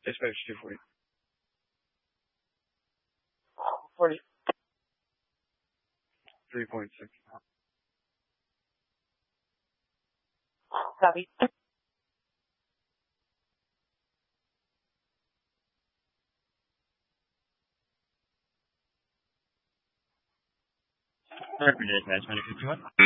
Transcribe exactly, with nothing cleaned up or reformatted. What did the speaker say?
Especially two forty. forty. three point six. Copy. Third minute, match twenty fifty-one.